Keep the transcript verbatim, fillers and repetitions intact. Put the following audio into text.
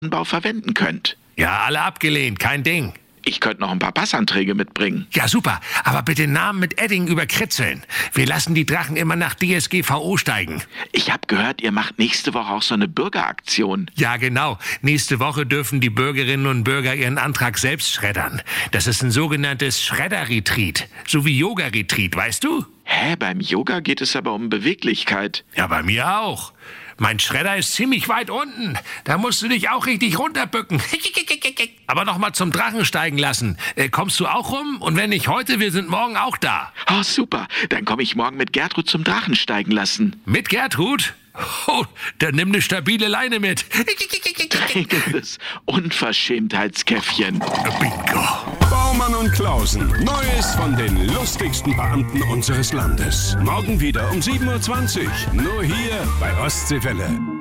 Bau verwenden könnt. Ja, alle abgelehnt, kein Ding. Ich könnte noch ein paar Passanträge mitbringen. Ja, super. Aber bitte Namen mit Edding überkritzeln. Wir lassen die Drachen immer nach D S G V O steigen. Ich habe gehört, ihr macht nächste Woche auch so eine Bürgeraktion. Ja, genau. Nächste Woche dürfen die Bürgerinnen und Bürger ihren Antrag selbst schreddern. Das ist ein sogenanntes Schredder-Retreat. So wie Yoga-Retreat, weißt du? Hä, beim Yoga geht es aber um Beweglichkeit. Ja, bei mir auch. Mein Schredder ist ziemlich weit unten. Da musst du dich auch richtig runterbücken. Aber noch mal zum Drachen steigen lassen. Äh, kommst du auch rum? Und wenn nicht heute, wir sind morgen auch da. Oh, super. Dann komme ich morgen mit Gertrud zum Drachen steigen lassen. Mit Gertrud? Oh, dann nimm eine stabile Leine mit. Das Unverschämtheitskäffchen. Bingo. Baumann und Klausen. Neues von den lustigsten Beamten unseres Landes. Morgen wieder um sieben Uhr zwanzig. Nur hier bei Ostseewelle.